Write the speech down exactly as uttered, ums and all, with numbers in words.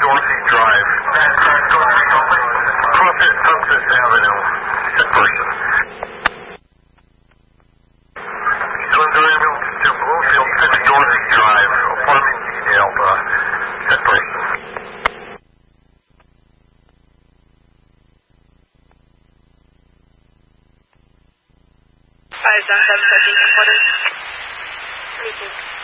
Dorothy Drive. Crossing Sunset Avenue. Sick person. Cylinder ambulance to Bloomfield, six Dorothy Drive. Apartment detailed. Uh, sick person. Five, seven, seven, seven, quarters. Three, two.